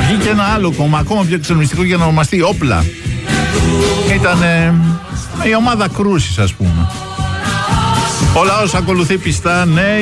βγει και ένα άλλο κόμμα, ακόμα πιο εξορμιστικό, για να ονομαστεί Όπλα. Ήταν η ομάδα κρούσης, ας πούμε. Ο λαός ακολουθεί πιστά, ναι,